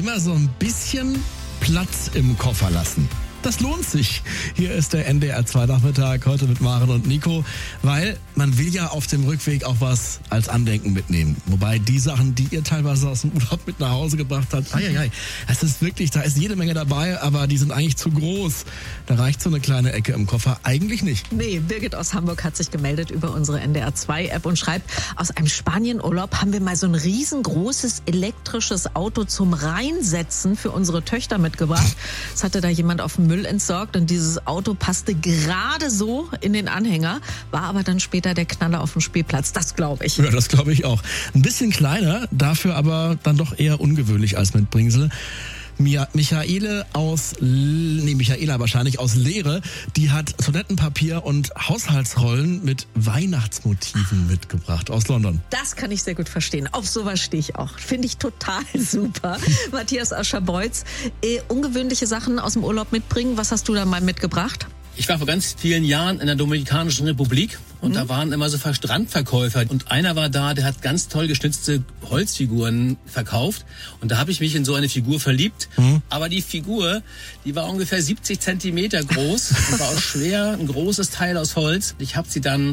immer so ein bisschen Platz im Koffer lassen. Das lohnt sich. Hier ist der NDR 2 Nachmittag, heute mit Maren und Nico, weil man will ja auf dem Rückweg auch was als Andenken mitnehmen. Wobei die Sachen, die ihr teilweise aus dem Urlaub mit nach Hause gebracht habt, es ist wirklich, da ist jede Menge dabei, aber die sind eigentlich zu groß. Da reicht so eine kleine Ecke im Koffer eigentlich nicht. Nee, Birgit aus Hamburg hat sich gemeldet über unsere NDR 2 App und schreibt, aus einem Spanienurlaub haben wir mal so ein riesengroßes elektrisches Auto zum Reinsetzen für unsere Töchter mitgebracht. Das hatte da jemand auf dem Müll entsorgt und dieses Auto passte gerade so in den Anhänger, war aber dann später der Knaller auf dem Spielplatz. Das glaube ich. Ja, das glaube ich auch. Ein bisschen kleiner, dafür aber dann doch eher ungewöhnlich als mit Bringsel. Michaela wahrscheinlich aus Leere, die hat Toilettenpapier und Haushaltsrollen mit Weihnachtsmotiven mitgebracht aus London. Das kann ich sehr gut verstehen. Auf sowas stehe ich auch. Finde ich total super. Matthias aus Scharbeutz, ungewöhnliche Sachen aus dem Urlaub mitbringen. Was hast du da mal mitgebracht? Ich war vor ganz vielen Jahren in der Dominikanischen Republik und da waren immer so Strandverkäufer. Und einer war da, der hat ganz toll geschnitzte Holzfiguren verkauft. Und da habe ich mich in so eine Figur verliebt. Aber die Figur, die war ungefähr 70 Zentimeter groß und war auch schwer, ein großes Teil aus Holz. Ich habe sie dann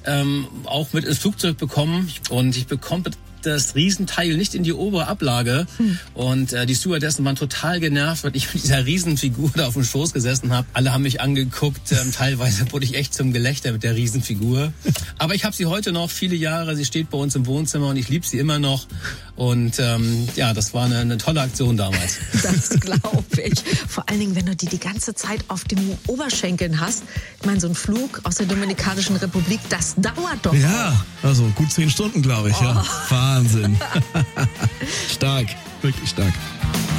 auch mit ins Flugzeug bekommen und ich bekomme das Riesenteil nicht in die obere Ablage und die Stewardessen waren total genervt, weil ich mit dieser Riesenfigur da auf dem Schoß gesessen habe. Alle haben mich angeguckt, teilweise wurde ich echt zum Gelächter mit der Riesenfigur. Aber ich habe sie heute noch, viele Jahre, sie steht bei uns im Wohnzimmer und ich liebe sie immer noch und das war eine tolle Aktion damals. Das glaube ich. Vor allen Dingen, wenn du die ganze Zeit auf den Oberschenkeln hast. Ich meine, so ein Flug aus der Dominikanischen Republik, das dauert doch. Ja, also gut 10 Stunden, glaube ich. Ja. Wahnsinn. Stark, wirklich stark.